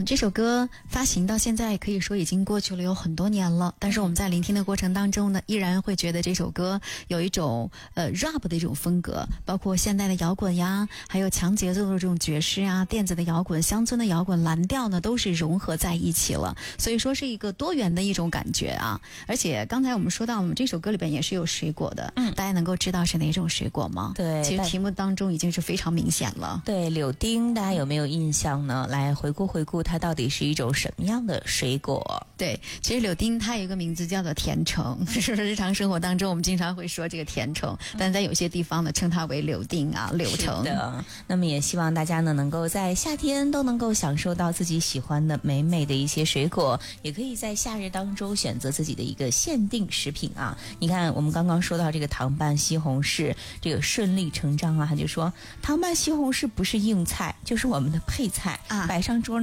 这首歌发行到现在可以说已经过去了有很多年了，但是我们在聆听的过程当中呢，依然会觉得这首歌有一种rap 的一种风格，包括现代的摇滚呀，还有强节奏的这种爵士啊，电子的摇滚、乡村的摇滚、蓝调呢，都是融合在一起了，所以说是一个多元的一种感觉啊。而且刚才我们说到，我们这首歌里边也是有水果的，大家能够知道是哪种水果吗？ 对， 其实题目当中已经是非常明显了。 对，柳丁大家有没有印象呢？来回顾它到底是一种什么样的水果？ 对，其实柳丁它有一个名字叫做甜橙，是不是日常生活当中我们经常会说这个甜橙，但在有些地方呢称它为柳丁啊、柳橙。 是的，那么也希望大家呢能够在夏天都能够享受到自己喜欢的美美的一些水果，也可以在夏日当中选择自己的一个限定食品啊。你看我们刚刚说到这个糖拌西红柿，这个顺理成章啊，他就说糖拌西红柿不是硬菜，就是我们的配菜啊，摆上桌